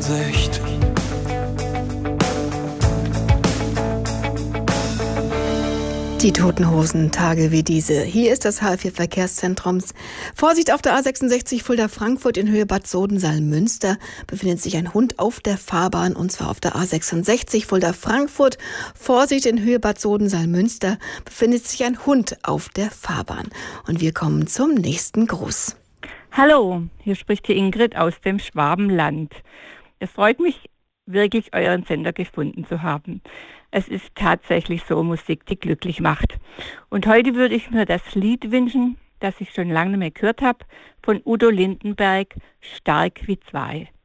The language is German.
Gesicht. Die Toten Hosen, Tage wie diese. Hier ist das H4 Verkehrszentrums. Vorsicht auf der A66 Fulda-Frankfurt in Höhe Bad Soden-Salmünster befindet sich ein Hund auf der Fahrbahn, und zwar auf der A66 Fulda-Frankfurt. Vorsicht in Höhe Bad Soden-Salmünster befindet sich ein Hund auf der Fahrbahn. Und wir kommen zum nächsten Gruß. Hallo, hier spricht die Ingrid aus dem Schwabenland. Es freut mich wirklich, euren Sender gefunden zu haben. Es ist tatsächlich so Musik, die glücklich macht. Und heute würde ich mir das Lied wünschen, das ich schon lange nicht mehr gehört habe, von Udo Lindenberg, Stark wie zwei.